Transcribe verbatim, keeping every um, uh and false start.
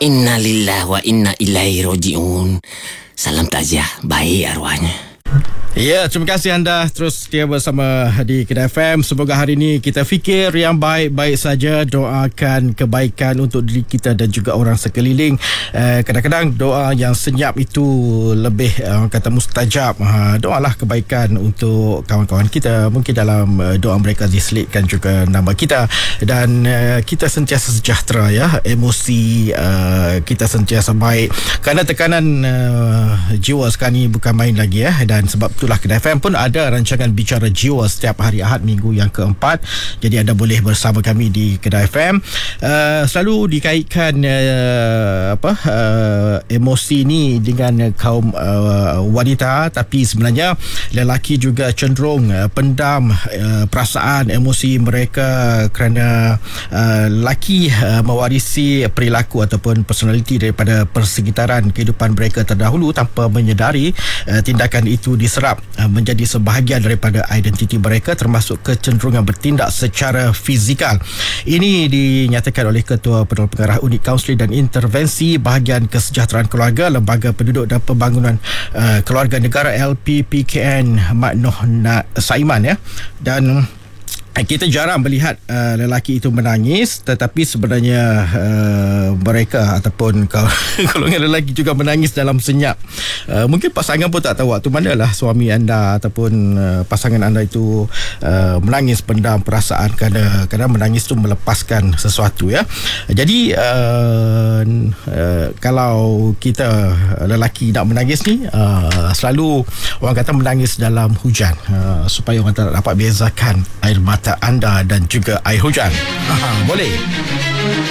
Inna lillahi wa inna ilaihi raji'un. Salam takziah, baik arwahnya. Ya, terima kasih anda terus setia bersama di Kedah F M. Semoga hari ini kita fikir yang baik-baik saja, doakan kebaikan untuk diri kita dan juga orang sekeliling. Eh, kadang-kadang doa yang senyap itu lebih eh, kata mustajab. Ha, doalah kebaikan untuk kawan-kawan kita. Mungkin dalam eh, doa mereka diselitkan juga nama kita, dan eh, kita sentiasa sejahtera ya. Emosi eh, kita sentiasa baik. Kerana tekanan eh, jiwa sekarang ni bukan main lagi ya, dan sebab itulah Kedah F M pun ada rancangan Bicara Jiwa setiap hari Ahad minggu yang keempat. Jadi anda boleh bersama kami di Kedah F M. Uh, selalu dikaitkan uh, apa uh, emosi ni dengan kaum uh, wanita, tapi sebenarnya lelaki juga cenderung uh, pendam uh, perasaan emosi mereka kerana uh, lelaki uh, mewarisi perilaku ataupun personaliti daripada persekitaran kehidupan mereka terdahulu tanpa menyedari uh, tindakan itu diserap menjadi sebahagian daripada identiti mereka, termasuk kecenderungan bertindak secara fizikal. Ini dinyatakan oleh Ketua Penolong Pengarah Unit Kaunseling dan Intervensi Bahagian Kesejahteraan Keluarga Lembaga Penduduk dan Pembangunan uh, Keluarga Negara L P P K N Mak Noh Saiman ya. Dan kita jarang melihat uh, lelaki itu menangis, tetapi sebenarnya uh, mereka ataupun golongan lelaki juga menangis dalam senyap. Uh, mungkin pasangan pun tak tahu waktu manalah suami anda ataupun uh, pasangan anda itu uh, menangis, pendam perasaan, kerana kerana menangis itu melepaskan sesuatu ya. Jadi uh, uh, kalau kita lelaki nak menangis ni, uh, selalu orang kata menangis dalam hujan, uh, supaya orang tak dapat bezakan air mata anda dan juga air hujan. Aha, boleh.